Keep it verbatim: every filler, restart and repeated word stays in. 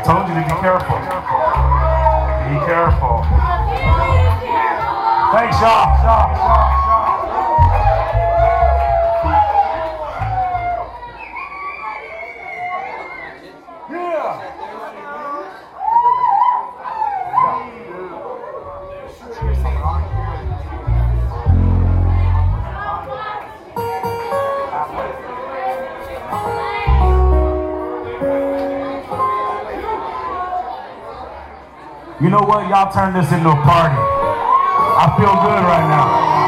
I told you to be careful. Be careful. Thanks, y'all. y'all, y'all. You know what? Y'all turn this into a party. I feel good right now.